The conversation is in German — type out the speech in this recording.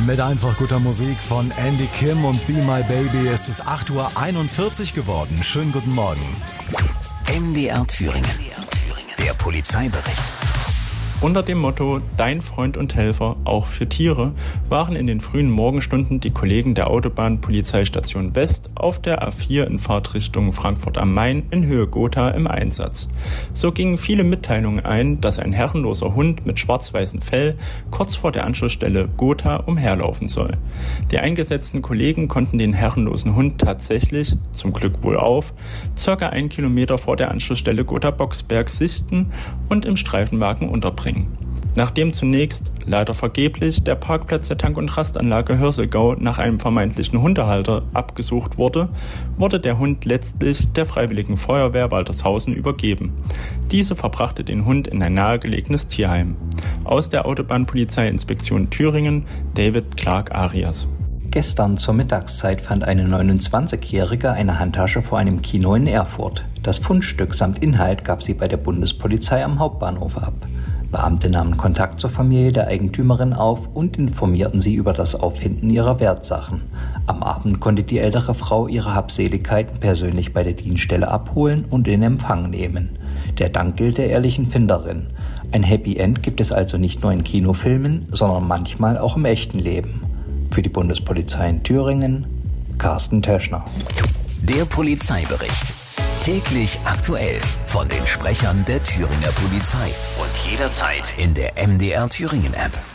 Mit einfach guter Musik von Andy Kim und Be My Baby ist es 8:41 Uhr geworden. Schönen guten Morgen. MDR Thüringen. Der Polizeibericht. Unter dem Motto Dein Freund und Helfer, auch für Tiere, waren in den frühen Morgenstunden die Kollegen der Autobahnpolizeistation West auf der A4 in Fahrtrichtung Frankfurt am Main in Höhe Gotha im Einsatz. So gingen viele Mitteilungen ein, dass ein herrenloser Hund mit schwarz-weißem Fell kurz vor der Anschlussstelle Gotha umherlaufen soll. Die eingesetzten Kollegen konnten den herrenlosen Hund tatsächlich, zum Glück wohlauf, ca. 1 Kilometer vor der Anschlussstelle Gotha-Boxberg sichten und im Streifenwagen unterbringen. Nachdem zunächst, leider vergeblich, der Parkplatz der Tank- und Rastanlage Hörselgau nach einem vermeintlichen Hundehalter abgesucht wurde, wurde der Hund letztlich der Freiwilligen Feuerwehr Waltershausen übergeben. Diese verbrachte den Hund in ein nahegelegenes Tierheim. Aus der Autobahnpolizeiinspektion Thüringen, David Clark Arias. Gestern zur Mittagszeit fand eine 29-Jährige eine Handtasche vor einem Kino in Erfurt. Das Fundstück samt Inhalt gab sie bei der Bundespolizei am Hauptbahnhof ab. Beamte nahmen Kontakt zur Familie der Eigentümerin auf und informierten sie über das Auffinden ihrer Wertsachen. Am Abend konnte die ältere Frau ihre Habseligkeiten persönlich bei der Dienststelle abholen und in Empfang nehmen. Der Dank gilt der ehrlichen Finderin. Ein Happy End gibt es also nicht nur in Kinofilmen, sondern manchmal auch im echten Leben. Für die Bundespolizei in Thüringen, Carsten Teschner. Der Polizeibericht. Täglich aktuell von den Sprechern der Thüringer Polizei und jederzeit in der MDR Thüringen App.